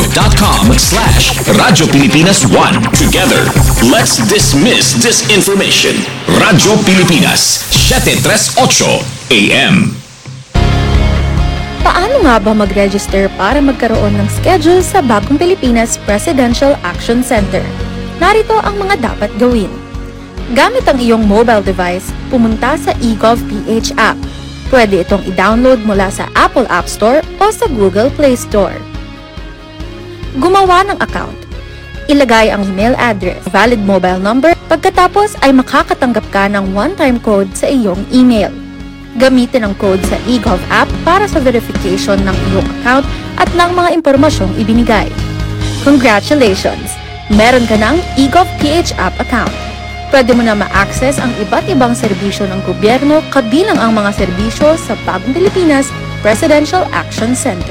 facebook.com/Radyo Pilipinas 1. Together, let's dismiss disinformation. Radyo Pilipinas, 738 AM. Paano nga ba mag-register para magkaroon ng schedule sa Bagong Pilipinas Presidential Action Center? Narito ang mga dapat gawin. Gamit ang iyong mobile device, pumunta sa eGov.ph app. Pwede itong i-download mula sa Apple App Store o sa Google Play Store. Gumawa ng account. Ilagay ang email address, valid mobile number, pagkatapos ay makakatanggap ka ng one-time code sa iyong email. Gamitin ang code sa eGov app para sa verification ng iyong account at ng mga impormasyong ibinigay. Congratulations! Meron ka ng eGov.ph app account. Pwede mo na ma-access ang iba't ibang serbisyo ng gobyerno kabilang ang mga serbisyo sa Bagong Pilipinas Presidential Action Center.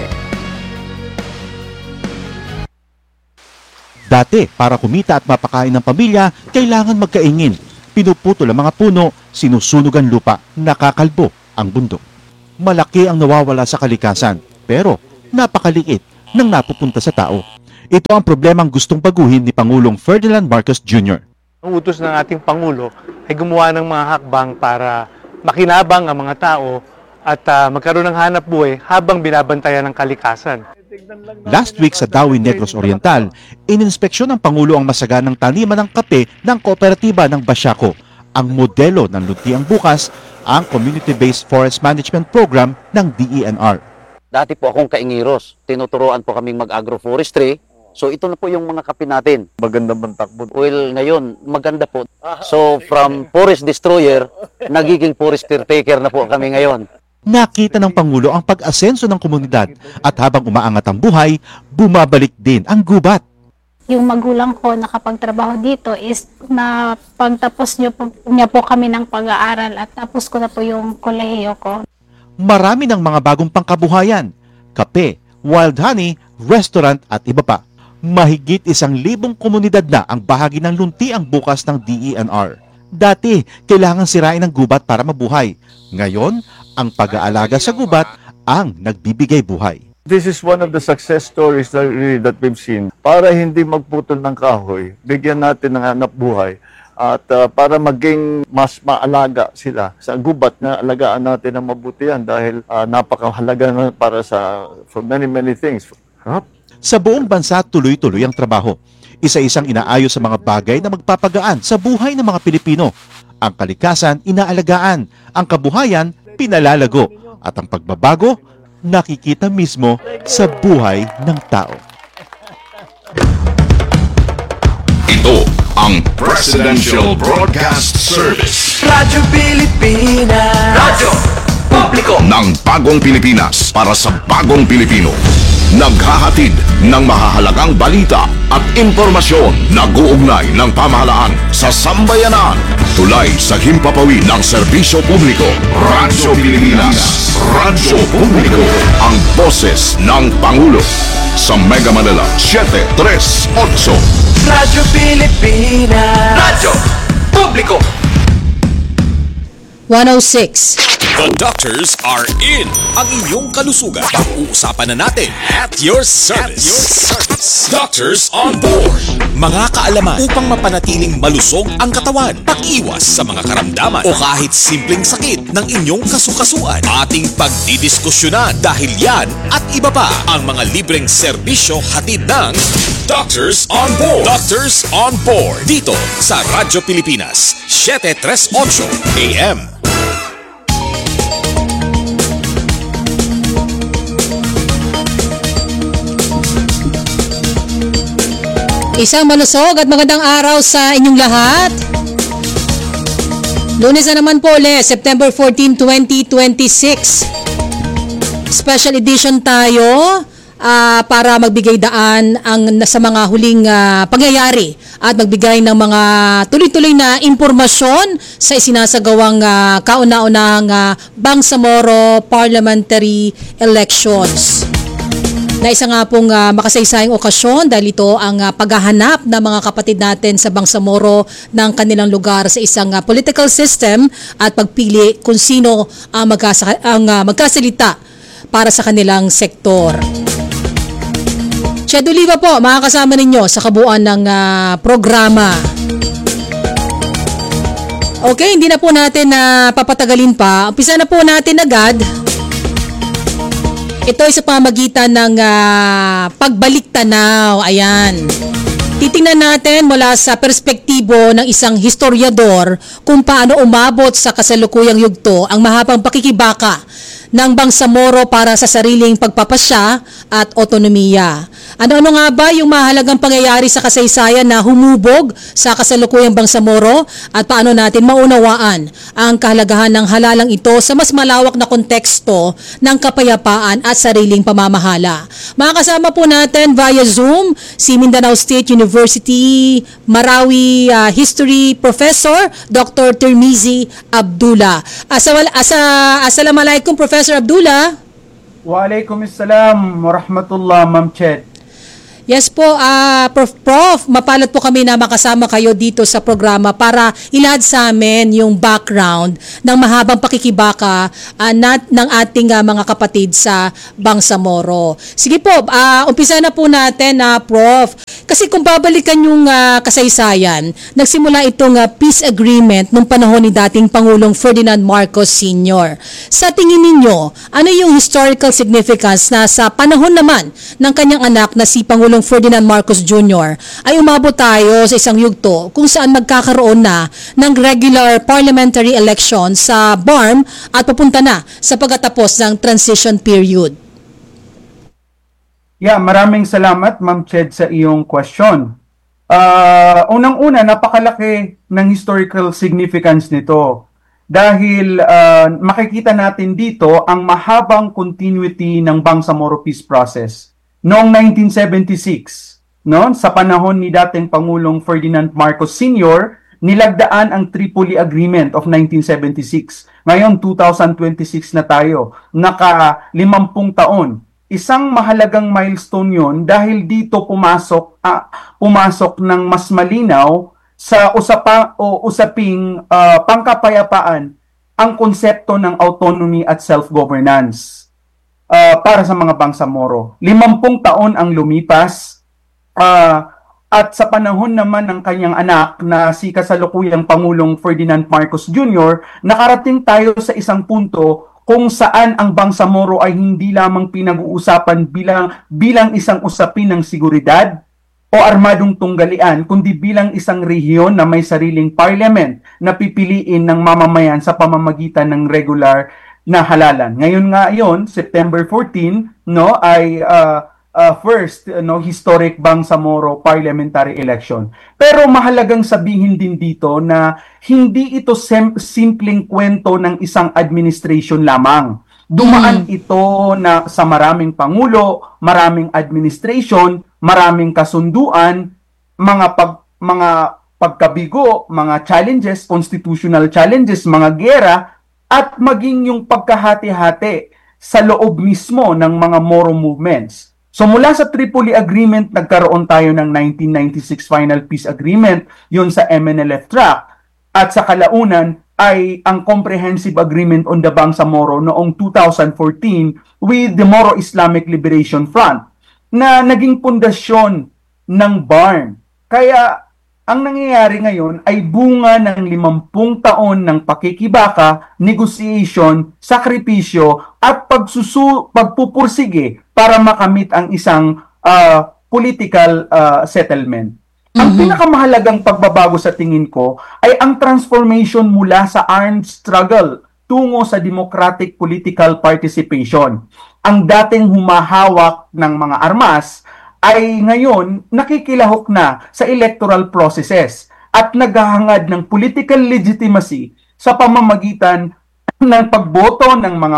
Dati, para kumita at mapakain ng pamilya, kailangan magkaingin. Pinuputol ang mga puno, sinusunog ang lupa, nakakalbo ang bundok. Malaki ang nawawala sa kalikasan, pero napakaliit nang napupunta sa tao. Ito ang problemang gustong baguhin ni Pangulong Ferdinand Marcos Jr. Ang utos ng ating Pangulo ay gumawa ng mga hakbang para makinabang ang mga tao at magkaroon ng hanap buhay habang binabantayan ng kalikasan. Last week sa Dawi Negros Oriental, ininspeksyon ng Pangulo ang masaganang taniman ng kape ng kooperatiba ng Basiaco. Ang modelo ng Luntiang Bukas, ang Community-Based Forest Management Program ng DENR. Dati po akong kaingiros. Tinuturoan po kaming mag-agroforestry. So ito na po yung mga kape natin. Maganda bang takbo? Well, ngayon, maganda po. So from forest destroyer, nagiging forest caretaker na po kami ngayon. Nakita ng Pangulo ang pag-asenso ng komunidad at habang umaangat ang buhay, bumabalik din ang gubat. Yung magulang ko nakapagtrabaho dito is na pagtapos niya po kami ng pag-aaral at tapos ko na po yung kolehiyo ko. Marami ng mga bagong pangkabuhayan, kape, wild honey, restaurant at iba pa. Mahigit 1,000 komunidad na ang bahagi ng Luntiang Bukas ng DENR. Dati, kailangan sirain ang gubat para mabuhay. Ngayon, ang pag-aalaga sa gubat ang nagbibigay buhay. This is one of the success stories that we've seen. Para hindi magputol ng kahoy, bigyan natin ng hanap buhay at para maging mas maalaga sila sa gubat na alagaan natin ng mabuti yan dahil napakahalaga na para for many things. Sa buong bansa, tuloy-tuloy ang trabaho. Isa-isang inaayos sa mga bagay na magpapagaan sa buhay ng mga Pilipino. Ang kalikasan, inaalagaan. Ang kabuhayan, pinalalago. At ang pagbabago, nakikita mismo sa buhay ng tao. Ito ang Presidential Broadcast Service. Radyo Pilipinas. Radyo Publiko ng Bagong Pilipinas para sa Bagong Pilipino. Naghahatid ng mahahalagang balita at impormasyon na guugnay ng pamahalaan sa sambayanan. Tulay sa himpapawid ng serbisyo publiko. Radyo Pilipinas. Radyo Publiko. Ang boses ng Pangulo. Sa Mega Manila, 738. Radyo Pilipinas. Radyo Publiko. 106. The doctors are in. Ang inyong kalusugan. Pag-uusapan na natin at your service. Doctors on board. Mga kaalaman upang mapanatiling malusog ang katawan, pag-iwas sa mga karamdaman o kahit simpleng sakit ng inyong kasukasuan. Ating pagdidiskusyonan dahil yan at iba pa ang mga libreng serbisyo hatid ng Doctors on Board. Doctors on Board. Dito sa Radyo Pilipinas, 738 AM. Isang malusog at magandang araw sa inyong lahat. Lunes na naman po ulit, September 14, 2026. Special edition tayo para magbigay daan sa mga huling pangyayari at magbigay ng mga tuloy-tuloy na impormasyon sa isinasagawang kauna-unahang Bangsamoro Parliamentary Elections. Na isa nga pong makasaysayang okasyon dahil ito ang paghahanap ng mga kapatid natin sa Bangsamoro ng kanilang lugar sa isang political system at pagpili kung sino ang magkasalita para sa kanilang sektor. Ched Oliva po, makakasama ninyo sa kabuuan ng programa. Okay, hindi na po natin papatagalin pa. Umpisa na po natin agad. Ito ay sa pamagitan ng pagbalik tanaw. Ayan. Titingnan natin mula sa perspektibo ng isang historiador kung paano umabot sa kasalukuyang yugto ang mahabang pakikibaka ng Bangsamoro para sa sariling pagpapasya at otonomiya. Ano-ano nga ba yung mahalagang pangyayari sa kasaysayan na humubog sa kasalukuyang Bangsamoro at paano natin maunawaan ang kahalagahan ng halalang ito sa mas malawak na konteksto ng kapayapaan at sariling pamamahala. Makakasama po natin via Zoom si Mindanao State University Marawi History Professor Dr. Tirmizi Abdullah. Assalamualaikum Professor Abdullah. Waalaikumsalam warahmatullah, Ma'am Ched. Yes po, Prof, mapalad po kami na makasama kayo dito sa programa para ilahad sa amin yung background ng mahabang pakikibaka ng ating mga kapatid sa Bangsamoro. Sige po, umpisa na po natin, Prof. Kasi kung babalikan yung kasaysayan, nagsimula itong peace agreement nung panahon ni dating Pangulong Ferdinand Marcos Sr. Sa tingin ninyo, ano yung historical significance na sa panahon naman ng kanyang anak na si Pangulong Ferdinand Marcos Jr. ay umabot tayo sa isang yugto kung saan magkakaroon na ng regular parliamentary election sa BARM at papunta na sa pagtatapos ng transition period? Yeah, maraming salamat, Ma'am Ched, sa iyong question. Unang-una, napakalaki ng historical significance nito dahil makikita natin dito ang mahabang continuity ng Bangsamoro Peace Process. Noong 1976, sa panahon ni dating Pangulong Ferdinand Marcos Sr., nilagdaan ang Tripoli Agreement of 1976. Ngayon, 2026 na tayo. Naka 50 taon. Isang mahalagang milestone yon dahil dito pumasok ng mas malinaw sa usaping pangkapayapaan ang konsepto ng autonomy at self-governance. Para sa mga Bangsamoro. 50 taon ang lumipas at sa panahon naman ng kanyang anak na si kasalukuyang Pangulong Ferdinand Marcos Jr., nakarating tayo sa isang punto kung saan ang Bangsamoro ay hindi lamang pinag-uusapan bilang isang usapin ng seguridad o armadong tunggalian, kundi bilang isang rehiyon na may sariling parliament na pipiliin ng mamamayan sa pamamagitan ng regular na halalan. Ngayon nga yon, September 14, ay first historic Bangsamoro parliamentary election. Pero mahalagang sabihin din dito na hindi ito simpleng kwento ng isang administration lamang. Dumaan ito na sa maraming pangulo, maraming administration, maraming kasunduan, mga pagkabigo, mga challenges, constitutional challenges, mga giyera, at maging yung pagkahati-hati sa loob mismo ng mga Moro movements. So mula sa Tripoli Agreement, nagkaroon tayo ng 1996 Final Peace Agreement, yun sa MNLF track. At sa kalaunan ay ang Comprehensive Agreement on the Bangsamoro noong 2014 with the Moro Islamic Liberation Front na naging pundasyon ng BARM. Kaya ang nangyayari ngayon ay bunga ng 50 taon ng pakikibaka, negotiation, sakripisyo at pagpupursige para makamit ang isang political settlement. Ang pinakamahalagang pagbabago sa tingin ko ay ang transformation mula sa armed struggle tungo sa democratic political participation. Ang dating humahawak ng mga armas ay ngayon nakikilahok na sa electoral processes at naghahangad ng political legitimacy sa pamamagitan ng pagboto ng mga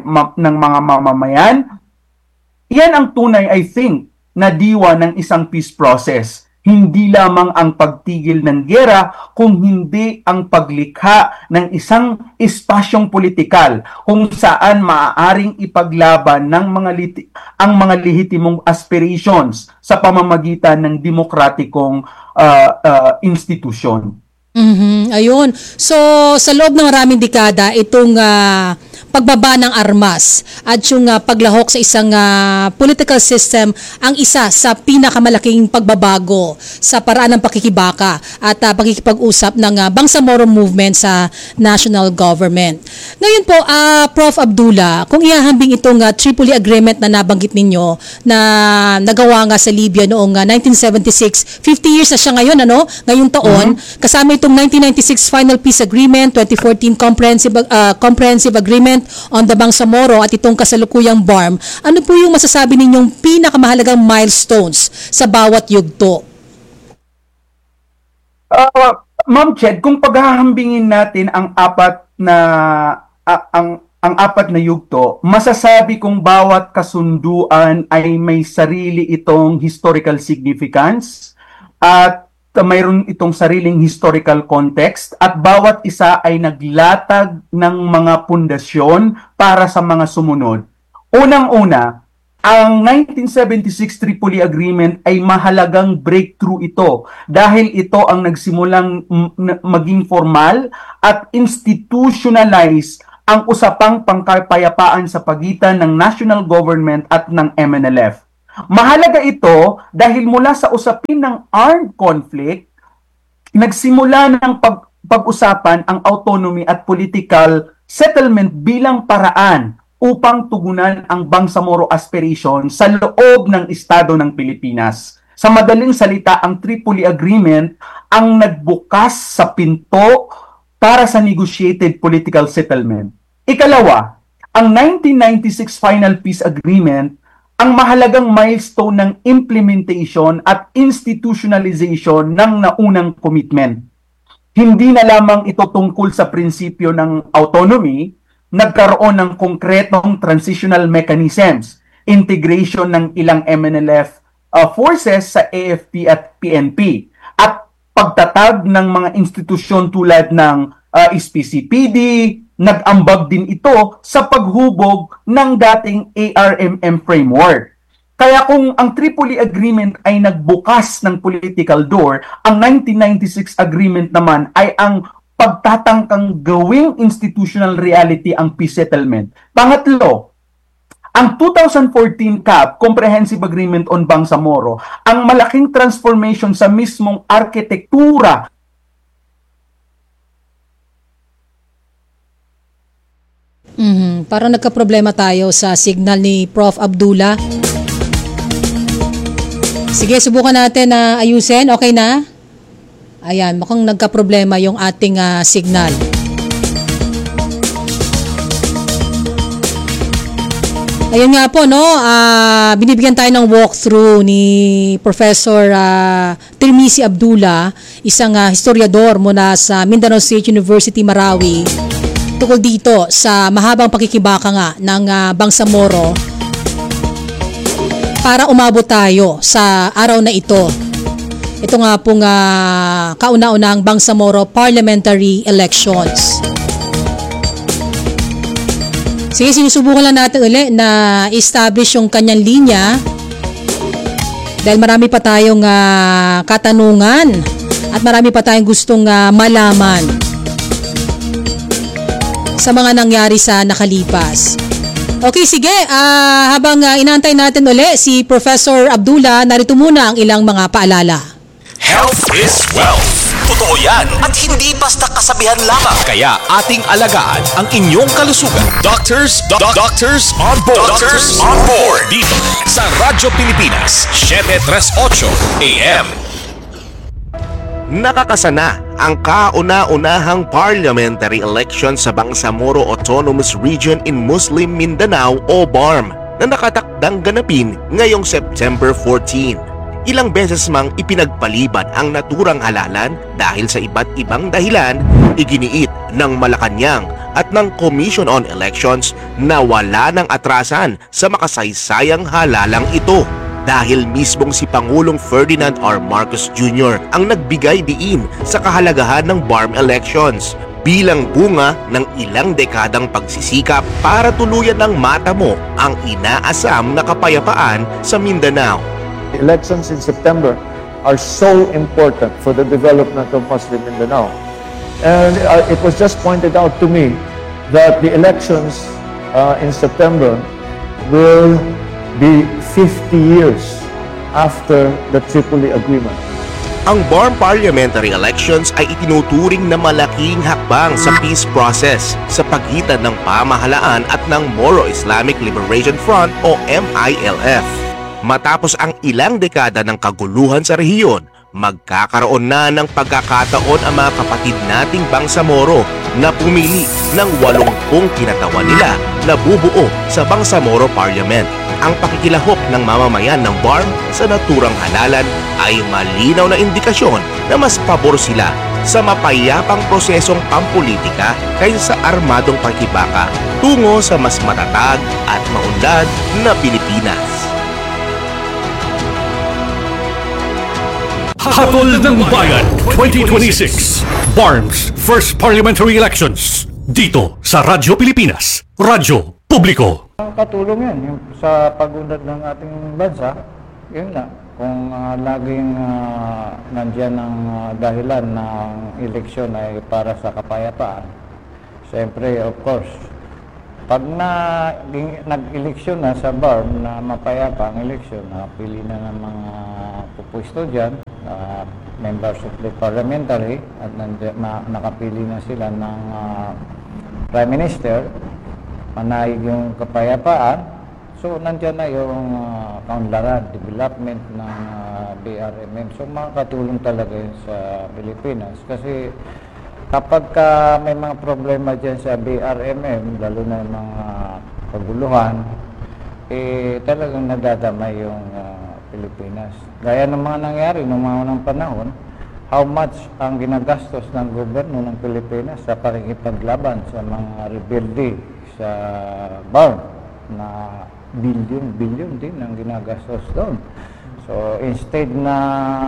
mamamayan. Yan ang tunay, I think, na diwa ng isang peace process. Hindi lamang ang pagtigil ng giyera, kung hindi ang paglikha ng isang espasyong politikal kung saan maaaring ipaglaban ng ang mga lehitimong aspirations sa pamamagitan ng demokratikong institusyon. Ayun. So, sa loob ng maraming dekada, itong pagbaba ng armas at yung paglahok sa isang political system ang isa sa pinakamalaking pagbabago sa paraan ng pakikibaka at pakikipag-usap ng Bangsamoro movement sa national government. Ngayon po, Prof. Abdullah, kung ihahambing itong Tripoli Agreement na nabanggit ninyo na nagawa nga sa Libya noong 1976, 50 years na siya ngayon, ngayong taon, kasama itong 1996 Final Peace Agreement, 2014 Comprehensive Agreement on the Bangsamoro at itong kasalukuyang BARM, ano po yung masasabi ninyong pinakamahalagang milestones sa bawat yugto? Ma'am Ched, kung paghahambingin natin ang apat na yugto, masasabi kong bawat kasunduan ay may sarili itong historical significance at mayroon itong sariling historical context at bawat isa ay naglatag ng mga pundasyon para sa mga sumunod. Unang-una, ang 1976 Tripoli Agreement ay mahalagang breakthrough ito dahil ito ang nagsimulang maging formal at institutionalize ang usapang pangkapayapaan sa pagitan ng national government at ng MNLF. Mahalaga ito dahil mula sa usapin ng armed conflict, nagsimula ng pag-usapan ang autonomy at political settlement bilang paraan upang tugunan ang Bangsamoro aspiration sa loob ng Estado ng Pilipinas. Sa madaling salita, ang Tripoli Agreement ang nagbukas sa pinto para sa negotiated political settlement. Ikalawa, ang 1996 Final Peace Agreement ang mahalagang milestone ng implementation at institutionalization ng naunang commitment. Hindi na lamang ito tungkol sa prinsipyo ng autonomy, nagkaroon ng konkretong transitional mechanisms, integration ng ilang MNLF forces sa AFP at PNP, at pagtatag ng mga institusyon tulad ng SPCPD. Nag-ambag din ito sa paghubog ng dating ARMM framework. Kaya kung ang Tripoli Agreement ay nagbukas ng political door, ang 1996 Agreement naman ay ang pagtatangkang gawing institutional reality ang peace settlement. Pangatlo, ang 2014 CAB, Comprehensive Agreement on Bangsamoro, ang malaking transformation sa mismong arkitektura. Parang nagka-problema tayo sa signal ni Prof. Abdullah. Sige, subukan natin na ayusin. Okay na? Ayan, mukhang nagka-problema yung ating signal. Ayun nga po, binibigyan tayo ng walkthrough ni Professor Tirmizi Abdullah, isang historiador mula sa Mindanao State University, Marawi, tungkol dito sa mahabang pakikibaka nga ng Bangsamoro para umabot tayo sa araw na ito. Ito nga pong kauna-unahang Bangsamoro parliamentary elections. Sige, sinusubukan lang natin ulit na establish yung kanyang linya dahil marami pa tayong katanungan at marami pa tayong gustong malaman sa mga nangyari sa nakalipas. Okay, sige. Habang inaantay natin ulit si Professor Abdullah, narito muna ang ilang mga paalala. Health is wealth. Totoo yan at hindi basta kasabihan lamang. Kaya ating alagaan ang inyong kalusugan. Doctors on board. Doctors on board. Dito sa Radyo Pilipinas, 738 AM. Nakakasana ang kauna-unahang parliamentary election sa Bangsamoro Autonomous Region in Muslim Mindanao o BARM na nakatakdang ganapin ngayong September 14. Ilang beses mang ipinagpaliban ang naturang halalan dahil sa iba't ibang dahilan, iginiit ng Malacanang at ng Commission on Elections na wala ng atrasan sa makasaysayang halalang ito. Dahil mismong si Pangulong Ferdinand R. Marcos Jr. ang nagbigay diin sa kahalagahan ng BARM elections bilang bunga ng ilang dekadang pagsisikap para tuluyan ng matamo ang inaasam na kapayapaan sa Mindanao. Elections in September are so important for the development of Muslim Mindanao. And it was just pointed out to me that the elections in September will be 50 years after the Tripoli Agreement. Ang BARM parliamentary elections ay itinuturing na malaking hakbang sa peace process sa pagitan ng pamahalaan at ng Moro Islamic Liberation Front o MILF. Matapos ang ilang dekada ng kaguluhan sa rehiyon, magkakaroon na ng pagkakataon ang mga kapatid nating Bangsamoro na pumili ng 80 kinatawan nila na bubuo sa Bangsamoro Parliament. Ang pakikilahok ng mamamayan ng BARM sa naturang halalan ay malinaw na indikasyon na mas pabor sila sa mapayapang prosesong pampolitika kaysa sa armadong pakibaka tungo sa mas matatag at maunlad na Pilipinas. Hatol ng Bayan 2026 BARM's First Parliamentary Elections dito sa Radyo Pilipinas, Radyo Publiko. Katulong yan yung sa pag-unlad ng ating bansa. Yun na, kung laging nandiyan ang dahilan ng eleksyon ay para sa kapayapaan. Siyempre, of course, pag nag-eleksyon na sa BARM na mapayapa ang eleksyon, pili na ng mga pupuesto dyan, members of the parliamentary, at nakapili na sila ng Prime Minister, manayig yung kapayapaan. So, nandiyan na yung kaunlaran, development ng BRMM. So, makakatulong talaga yun sa Pilipinas. Kasi kapag may mga problema dyan sa BRMM, lalo na yung mga paguluhan, talagang nadadamay yung Pilipinas. Gaya ng mga nangyari noong mga unang panahon, how much ang ginagastos ng gobyerno ng Pilipinas sa pakikipaglaban sa mga rebelde sa BARM na billion din ang ginagastos doon. So instead na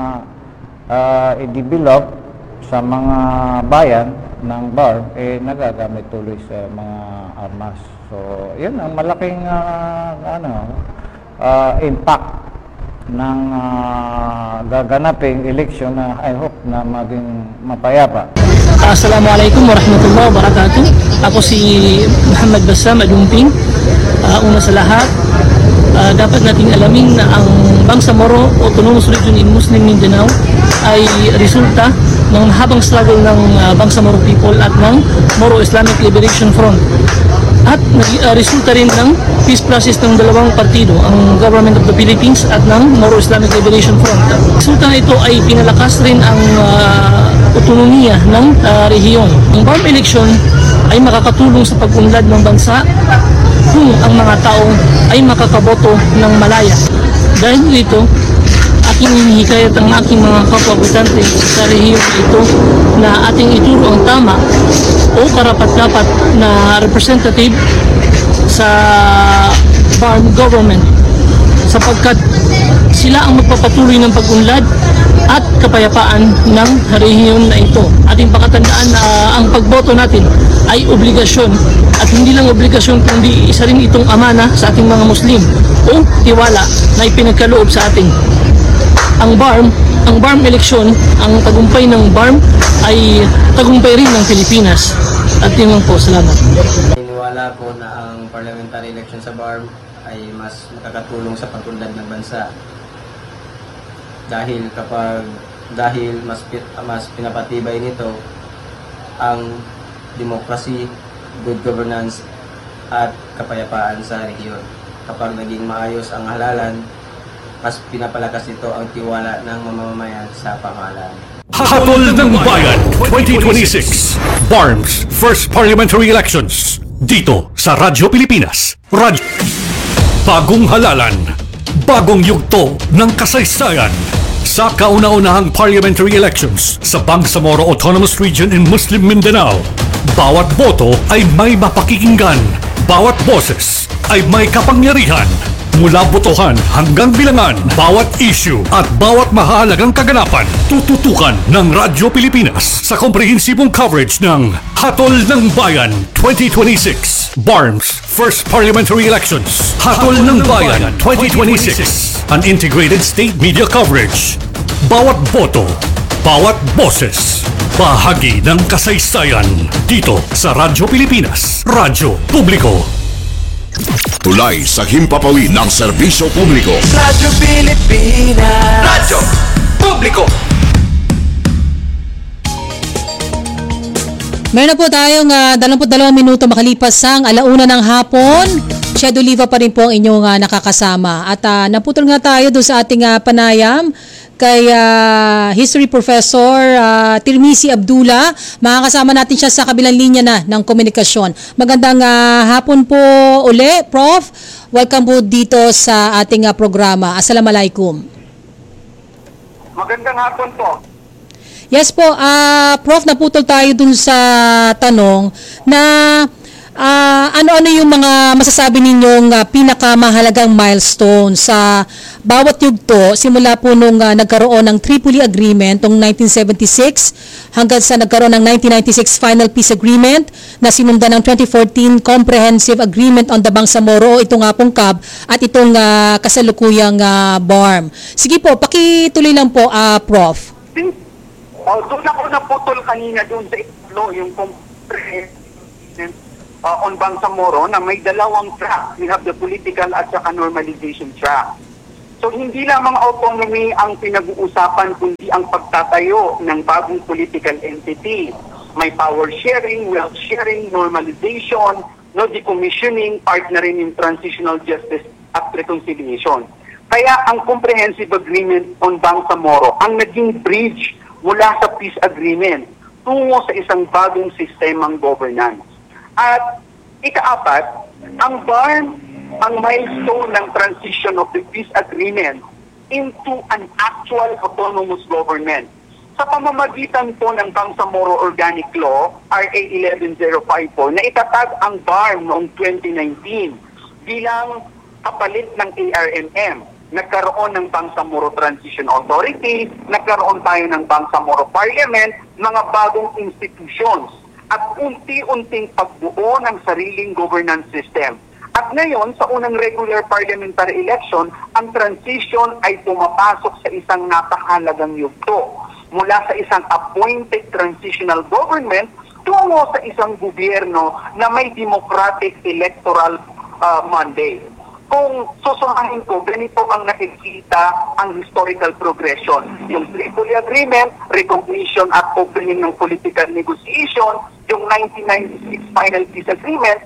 i-develop sa mga bayan ng BARM, nagagamit tuloy sa mga armas. So yun ang malaking impact ng gaganaping eleksyon na I hope na maging mapayapa. Assalamualaikum warahmatullahi wabarakatuh. Ako si Muhammad Bassam Adumping. Una sa lahat, dapat nating alamin na ang Bangsamoro Autonomous Region in Muslim Mindanao ay resulta ng mahabang struggle ng Bangsamoro people at ng Moro Islamic Liberation Front. At resulta rin ng peace process ng dalawang partido, ang Government of the Philippines at ng Moro Islamic Liberation Front. Resulta ito ay pinalakas rin ang otonomiya ng rehiyon. Ang BARM election ay makakatulong sa pag-unlad ng bansa kung ang mga tao ay makakaboto ng malaya. Dahil dito, aking hinihikayat ang aking mga kapwa-botante sa rehiyon ito na ating ituro ang tama o karapat-dapat na representative sa BARM government sapagkat sila ang magpapatuloy ng pag-unlad at kapayapaan ng rehiyon na ito. Ating pakatandaan na ang pagboto natin ay obligasyon at hindi lang obligasyon kundi isa rin itong amana sa ating mga Muslim o tiwala na ipinagkaloob sa ating. Ang BARM eleksyon, ang tagumpay ng BARM ay tagumpay rin ng Pilipinas. At yun lang po, salamat. Iniwala po na ang parliamentary election sa BARM ay mas makakatulong sa pag-unlad ng bansa. Dahil mas pinapatibay nito ang demokrasi, good governance at kapayapaan sa rehiyon. Kapag naging maayos ang halalan, mas pinapalakas nito ang tiwala ng mamamayan sa pamahalaan. Hatol ng Bayan 2026 BARM's First Parliamentary Elections dito sa Radyo Pilipinas. Bagong halalan, bagong yugto ng kasaysayan. Sa kauna-unahang parliamentary elections sa Bangsamoro Autonomous Region in Muslim Mindanao, bawat boto ay may mapakikinggan, bawat boses ay may kapangyarihan. Mula botohan hanggang bilangan, bawat issue at bawat mahalagang kaganapan, tututukan ng Radyo Pilipinas sa komprehensibong coverage ng Hatol ng Bayan 2026, BARM's First Parliamentary Elections. Hatol ng Bayan 2026, an integrated state media coverage. Bawat boto, Bawat boses, bahagi ng kasaysayan. Dito sa Radyo Pilipinas, Radyo Publiko. Tulay sa himpapawid ng serbisyo publiko. Radyo Pilipinas. Radyo Publiko. Meron na po tayong 22 minuto makalipas ang 1:00 ng hapon. Chad Oliva pa rin po ang inyong nakakasama. At naputol nga tayo doon sa ating panayam kay History Professor Tirmizi Abdullah. Makakasama natin siya sa kabilang linya na ng komunikasyon. Magandang hapon po uli, Prof. Welcome po dito sa ating programa. Assalamualaikum. Magandang hapon po. Yes po, Prof, naputol tayo dun sa tanong na ano-ano yung mga masasabi ninyong pinakamahalagang milestone sa bawat yugto simula po nung nagkaroon ng Tripoli Agreement noong 1976 hanggang sa nagkaroon ng 1996 Final Peace Agreement na sinundan ng 2014 Comprehensive Agreement on the Bangsamoro, ito nga pong CAB at itong kasalukuyang BARM. Sige po, pakituloy lang po, Prof. Doon ako naputol kanina doon sa itlo, yung on Bangsamoro na may dalawang track. We have the political at saka normalization track. So hindi lamang autonomy ang pinag-uusapan kundi ang pagtatayo ng bagong political entity. May power sharing, wealth sharing, normalization, decommissioning, part na rin yung transitional justice at reconciliation. Kaya ang Comprehensive Agreement on Bangsamoro ang naging bridge mula sa peace agreement tungo sa isang bagong sistemang governance. At ikaapat, ang BARM ang milestone ng transition of the peace agreement into an actual autonomous government. Sa pamamagitan po ng Bangsamoro Organic Law, RA 11054, na itatag ang BARM noong 2019 bilang kapalit ng ARMM. Nagkaroon ng Bangsamoro Transition Authority, nagkaroon tayo ng Bangsamoro Parliament, mga bagong institutions, at unti-unting pagbuo ng sariling governance system. At ngayon, sa unang regular parliamentary election, ang transition ay pumapasok sa isang napakahalagang yugto. Mula sa isang appointed transitional government, tungo sa isang gobyerno na may democratic electoral mandate. Kung susumahin ko, ganito ang nakikita ang historical progression. Yung Tripoli Agreement, recognition at opening ng political negotiation, yung 1996 Final Peace Agreement,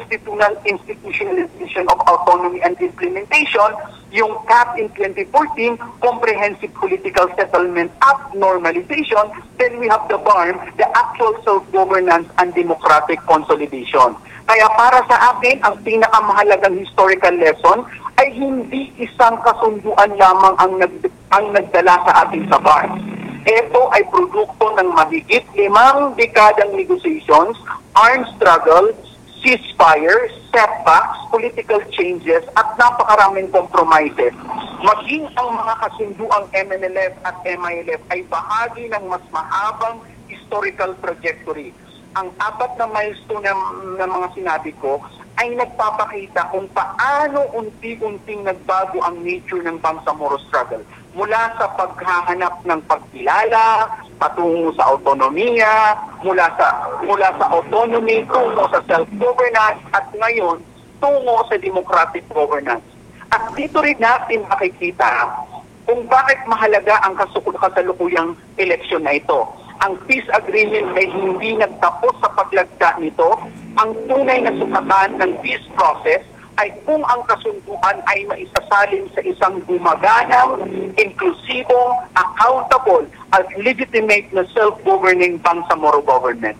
institutionalization of autonomy and implementation, yung CAP in 2014, Comprehensive Political Settlement Act normalization, then we have the BARM, the actual self-governance and democratic consolidation. Kaya para sa akin, ang pinakamahalagang historical lesson ay hindi isang kasunduan lamang ang nagdala sa ating sa BARM. Ito ay produkto ng mahigit 5 dekadang negotiations, armed struggle, ceasefire, setbacks, political changes, at napakaraming compromises. Maging ang mga kasunduang MNLF at MILF ay bahagi ng mas mahabang historical trajectory. Ang 4 na milestone na mga sinabi ko ay nagpapakita kung paano unti-unting nagbago ang nature ng Bangsamoro struggle. Mula sa paghahanap ng pagkilala, patungo sa autonomiya, mula sa autonomy, tungo sa self-governance, at ngayon, tungo sa democratic governance. At dito rin natin makikita kung bakit mahalaga ang kasalukuyang eleksyon na ito. Ang peace agreement ay hindi nagtapos sa paglagda nito. Ang tunay na sukatan ng peace process ay kung ang kasunduan ay maisasalin sa isang gumaganang, inklusibong, accountable, at legitimate na self-governing Bangsamoro government.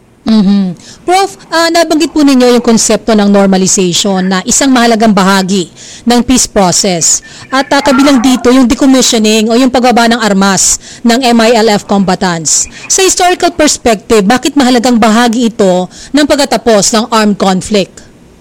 Prof, nabanggit po ninyo yung konsepto ng normalization na isang mahalagang bahagi ng peace process. At kabilang dito yung decommissioning o yung pagbaba ng armas ng MILF combatants. Sa historical perspective, bakit mahalagang bahagi ito ng pagtatapos ng armed conflict?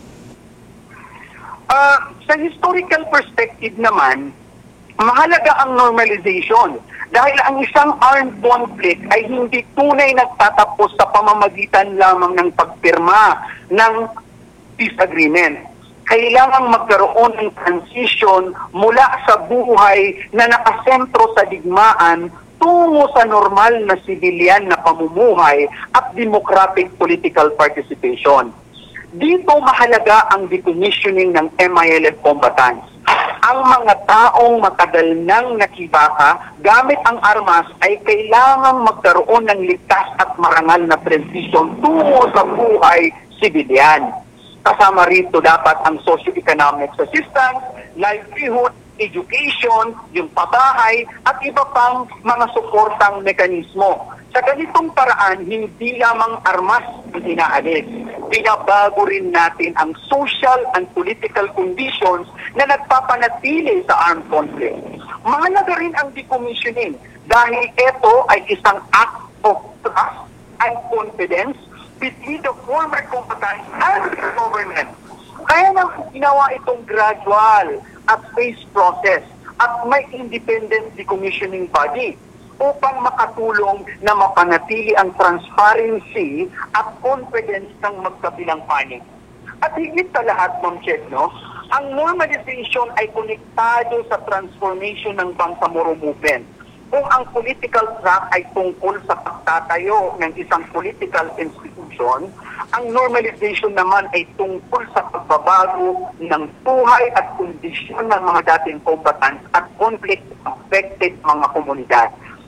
Sa historical perspective naman, mahalaga ang normalization. Dahil ang isang armed conflict ay hindi tunay nagtatapos sa pamamagitan lamang ng pagpirma ng peace agreement. Kailangang magkaroon ng transition mula sa buhay na nakasentro sa digmaan tungo sa normal na civilian na pamumuhay at democratic political participation. Dito mahalaga ang decommissioning ng MILF combatants. Ang mga taong matagal nang nakibaka gamit ang armas ay kailangang magkaroon ng ligtas at marangal na transition tungo sa buhay sibilyan. Kasama rito dapat ang socio-economic assistance, livelihood, education, yung pabahay, at iba pang mga suportang mekanismo. Sa ganitong paraan, hindi lamang armas ang inaalis. Binabago rin natin ang social and political conditions na nagpapanatili sa armed conflict. Mahalaga rin ang decommissioning dahil ito ay isang act of trust and confidence between the former combatants and the government. Kaya nang ginawa itong gradual at phased process at may independent decommissioning body upang makatulong na mapanatili ang transparency at confidence ng magkabilang panig. At higit sa lahat, Ma'am Ched, ang normalization ay konektado sa transformation ng Bangsamoro Movement. Kung ang political track ay tungkol sa pagtatayo ng isang political institution, ang normalization naman ay tungkol sa pagbabago ng buhay at kondisyon ng mga dating combatants at conflict-affected mga komunidad.